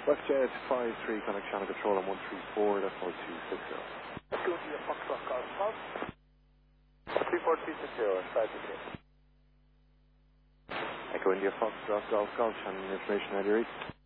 WestJet 53, contact channel control on 134, decimal 260. Let's go to your Foxtrot Golf. 34260, side to Echo India Foxtrot Golf, channel information at your east.